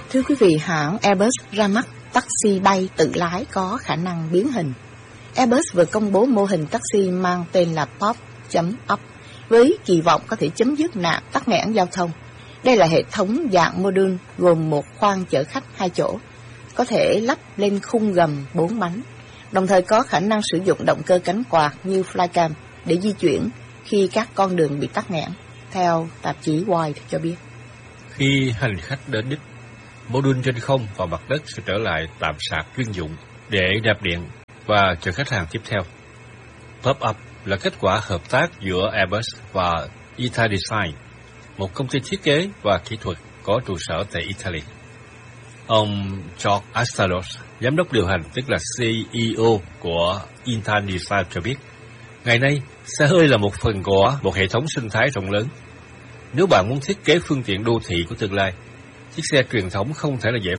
Thưa quý vị, hãng Airbus ra mắt taxi bay tự lái có khả năng biến hình. Airbus vừa công bố mô hình taxi mang tên là Pop.up với kỳ vọng có thể chấm dứt nạn tắc nghẽn giao thông. Đây là hệ thống dạng module gồm một khoang chở khách 2 chỗ, có thể lắp lên khung gầm 4 bánh, đồng thời có khả năng sử dụng động cơ cánh quạt như Flycam để di chuyển khi các con đường bị tắc nghẽn, theo tạp chí Wired cho biết. Khi hành khách đến đích, mô-đun trên không và mặt đất sẽ trở lại tạm sạc chuyên dụng để nạp điện và chờ khách hàng tiếp theo. Pop-up là kết quả hợp tác giữa Airbus và Italdesign, một công ty thiết kế và kỹ thuật có trụ sở tại Italy. Ông George Astalos, giám đốc điều hành, tức là CEO của Italdesign cho biết, ngày nay, xe hơi là một phần của một hệ thống sinh thái rộng lớn. Nếu bạn muốn thiết kế phương tiện đô thị của tương lai, chiếc xe truyền thống không thể là giải